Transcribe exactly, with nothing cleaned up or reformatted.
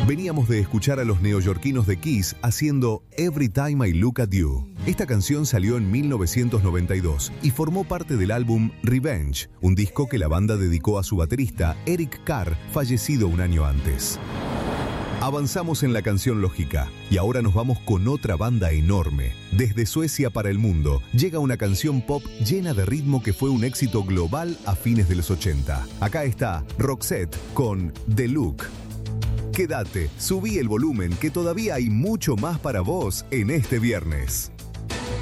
Veníamos de escuchar a los neoyorquinos de Kiss haciendo Every Time I Look at You. Esta canción salió en mil novecientos noventa y dos y formó parte del álbum Revenge, un disco que la banda dedicó a su baterista Eric Carr, fallecido un año antes. Avanzamos en la canción lógica y ahora nos vamos con otra banda enorme. Desde Suecia para el mundo llega una canción pop llena de ritmo que fue un éxito global a fines de los ochenta. Acá está Roxette con The Look. Quédate, subí el volumen que todavía hay mucho más para vos en este viernes.